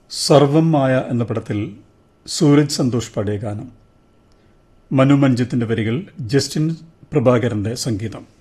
സർവം മായ എന്ന പടത്തിൽ സൂരജ് സന്തോഷ് പാടിയ ഗാനം. മനു മഞ്ജിത്തിന്റെ വരികൾ, ജസ്റ്റിൻ പ്രഭാകരന്റെ സംഗീതം.